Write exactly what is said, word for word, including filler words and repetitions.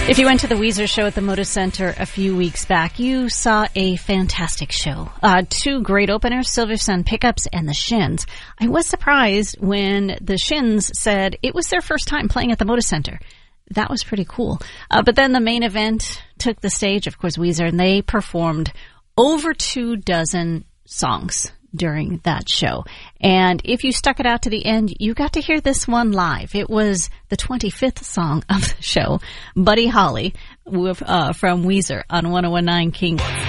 If you went to the Weezer show at the Moda Center a few weeks back, you saw a fantastic show. Uh, two great openers, Silver Sun Pickups and the Shins. I was surprised when the Shins said it was their first time playing at the Moda Center. That was pretty cool. Uh, but then the main event took the stage, of course, Weezer, and they performed over two dozen songs during that show. And if you stuck it out to the end, you got to hear this one live. It was the twenty-fifth song of the show, Buddy Holly with, uh, from Weezer on one oh one point nine King.